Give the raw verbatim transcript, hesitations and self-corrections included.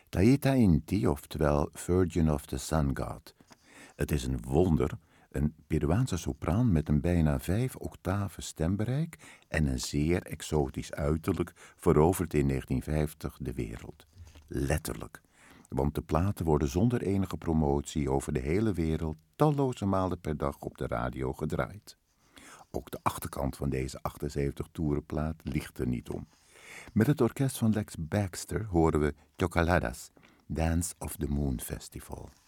Taita Inti, oftewel Virgin of the Sun God. Het is een wonder, een Peruaanse sopraan met een bijna vijf octaven stembereik en een zeer exotisch uiterlijk verovert in negentien vijftig de wereld. Letterlijk, want de platen worden zonder enige promotie over de hele wereld talloze malen per dag op de radio gedraaid. Ook de achterkant van deze achtenzeventig toerenplaat liegt er niet om. Met het orkest van Lex Baxter horen we Chocoladas, Dance of the Moon Festival.